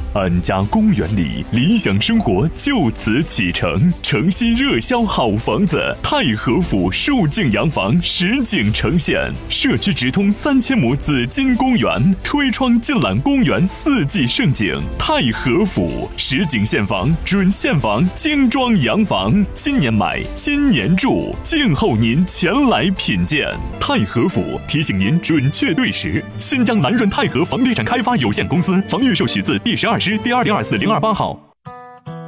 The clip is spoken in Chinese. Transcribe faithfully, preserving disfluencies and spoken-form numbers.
安家公园里，理想生活就此启程。城西热销好房子，太和府数景洋房实景呈现，社区直通三千亩紫金公园，推窗尽览公园四季盛景。太和府实景现房、准现房、精装洋房，今年买，今年住，静候您前来品鉴。太和府提醒您准确对时。新疆蓝润太和房地产开发有限公司房预售许字第十二师第二零二四零二八号。